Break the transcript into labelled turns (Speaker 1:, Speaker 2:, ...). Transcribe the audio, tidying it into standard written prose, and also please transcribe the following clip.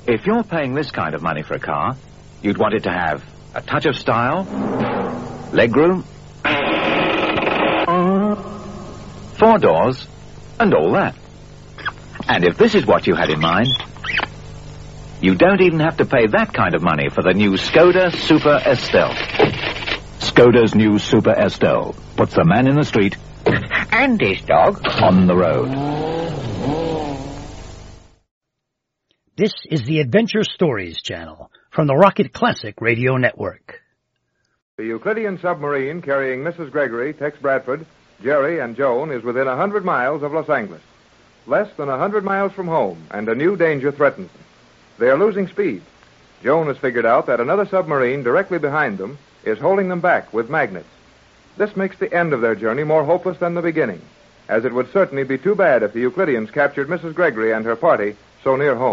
Speaker 1: If you're paying this kind of money for a car, you'd want it to have a touch of style, legroom, 4 doors, and all that. And if this is what you had in mind, you don't even have to pay that kind of money for the new Skoda Super Estelle. Skoda's new Super Estelle puts the man in the street
Speaker 2: and his dog
Speaker 1: on the road.
Speaker 3: This is the Adventure Stories channel from the Rocket Classic Radio Network.
Speaker 4: The Euclidean submarine carrying Mrs. Gregory, Tex Bradford, Jerry, and Joan is within 100 miles of Los Angeles. Less than 100 miles from home, and a new danger threatens them. They are losing speed. Joan has figured out that another submarine directly behind them is holding them back with magnets. This makes the end of their journey more hopeless than the beginning, as it would certainly be too bad if the Euclideans captured Mrs. Gregory and her party so near home.